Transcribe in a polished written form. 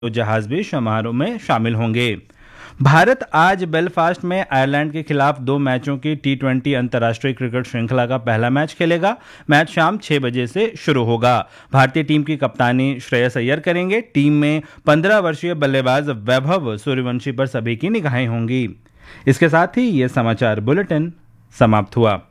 तो जहाज भी समारोह में शामिल होंगे। भारत आज बेलफास्ट में आयरलैंड के खिलाफ 2 मैचों की T20 अंतर्राष्ट्रीय क्रिकेट श्रृंखला का पहला मैच खेलेगा। मैच शाम 6 बजे से शुरू होगा। भारतीय टीम की कप्तानी श्रेयस अय्यर करेंगे। टीम में 15 वर्षीय बल्लेबाज वैभव सूर्यवंशी पर सभी की निगाहें होंगी। इसके साथ ही ये समाचार बुलेटिन समाप्त हुआ।